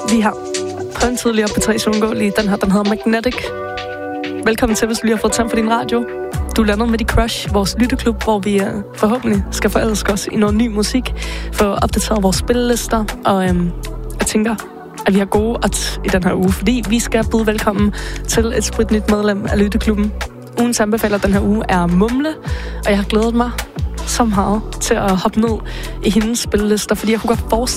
Vi har prøvet en tidligere på 3 Sundgård. Den her, den hedder Magnetic. Velkommen til, hvis du lige har fået tændt for din radio. Du lander med The Crush, vores lytteklub, hvor vi forhåbentlig skal forelske os i noget ny musik, for at opdatere vores spillelister. Og jeg tænker, at vi har gode odds i den her uge, fordi vi skal byde velkommen til et spritnyt medlem af lytteklubben. Ugens anbefaler den her uge er Mumle, og jeg har glædet mig så meget til at hoppe ned i hendes spillelister, fordi jeg kunne godt forestille